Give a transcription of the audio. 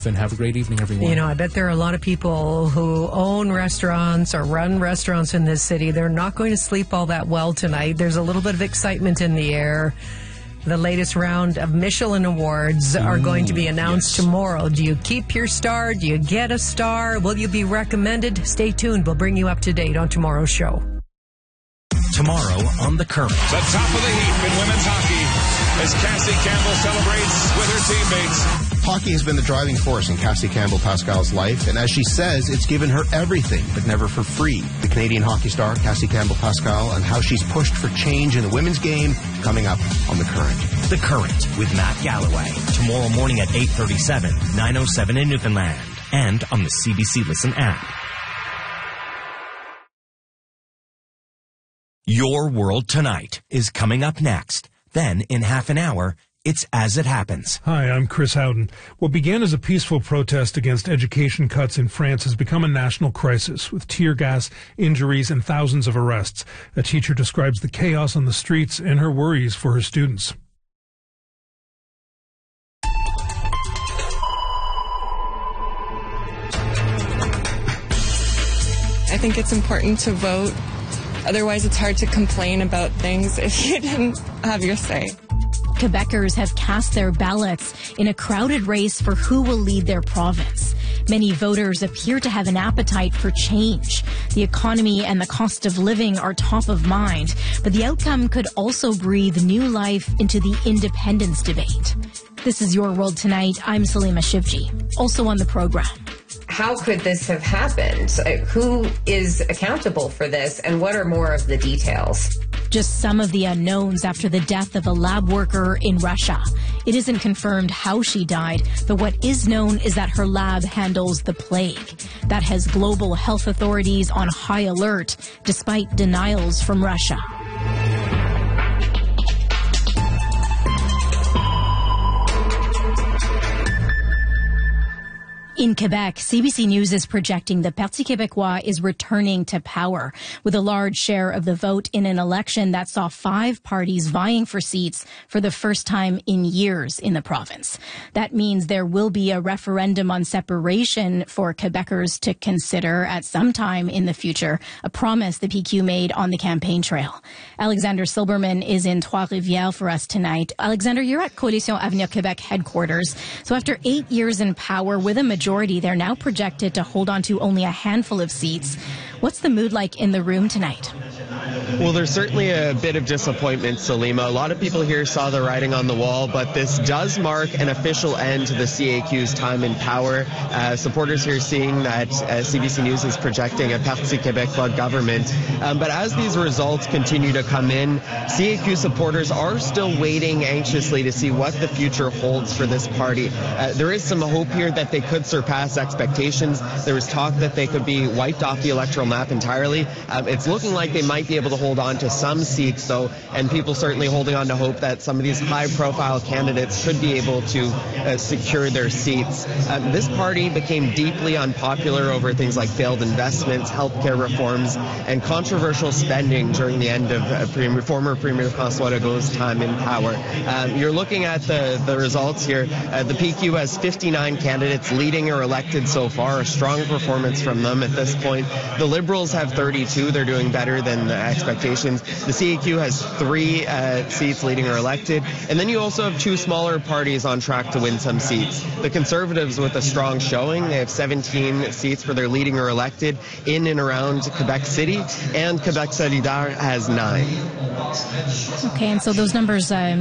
And have a great evening, everyone. You know, I bet there are a lot of people who own restaurants or run restaurants in this city. They're not going to sleep all that well tonight. There's a little bit of excitement in the air. The latest round of Michelin Awards are going to be announced tomorrow. Do you keep your star? Do you get a star? Will you be recommended? Stay tuned. We'll bring you up to date on tomorrow's show. Tomorrow on The Current. The top of the heap in women's hockey as Cassie Campbell celebrates with her teammates. Hockey has been the driving force in Cassie Campbell-Pascal's life, and as she says, it's given her everything, but never for free. The Canadian hockey star, Cassie Campbell-Pascal, and how she's pushed for change in the women's game, coming up on The Current. The Current with Matt Galloway. Tomorrow morning at 8:37, 9:07 in Newfoundland, and on the CBC Listen app. Your World Tonight is coming up next. Then, in half an hour, it's As It Happens. Hi, I'm Chris Howden. What began as a peaceful protest against education cuts in France has become a national crisis, with tear gas, injuries, and thousands of arrests. A teacher describes the chaos on the streets and her worries for her students. I think it's important to vote. Otherwise, it's hard to complain about things if you didn't have your say. Quebecers have cast their ballots in a crowded race for who will lead their province. Many voters appear to have an appetite for change. The economy and the cost of living are top of mind, but the outcome could also breathe new life into the independence debate. This is Your World Tonight. I'm Salima Shivji. Also on the program. How could this have happened? Who is accountable for this, and what are more of the details? Just some of the unknowns after the death of a lab worker in Russia. It isn't confirmed how she died, but what is known is that her lab handles the plague. That has global health authorities on high alert, despite denials from Russia. In Quebec, CBC News is projecting the Parti Québécois is returning to power with a large share of the vote in an election that saw 5 parties vying for seats for the first time in years in the province. That means there will be a referendum on separation for Quebecers to consider at some time in the future, a promise the PQ made on the campaign trail. Alexander Silberman is in Trois-Rivières for us tonight. Alexander, you're at Coalition Avenir Québec headquarters. So after 8 years in power with a majority, they're now projected to hold on to only a handful of seats. What's the mood like in the room tonight? Well, there's certainly a bit of disappointment, Salima. A lot of people here saw the writing on the wall, but this does mark an official end to the CAQ's time in power. Supporters here seeing that CBC News is projecting a Parti Québécois government. But as these results continue to come in, CAQ supporters are still waiting anxiously to see what the future holds for this party. There is some hope here that they could surpass expectations. There was talk that they could be wiped off the electoral map entirely. It's looking like they might be able to hold on to some seats, though, and people certainly holding on to hope that some of these high-profile candidates could be able to secure their seats. This party became deeply unpopular over things like failed investments, healthcare reforms, and controversial spending during the end of former Premier François Legault's time in power. You're looking at the results here. The PQ has 59 candidates leading or elected so far, a strong performance from them at this point. The Liberals have 32. They're doing better than expectations. The CAQ has 3 seats leading or elected. And then you also have 2 smaller parties on track to win some seats. The Conservatives with a strong showing. They have 17 seats for their leading or elected in and around Quebec City. And Quebec Solidaire has 9. Okay, and so those numbers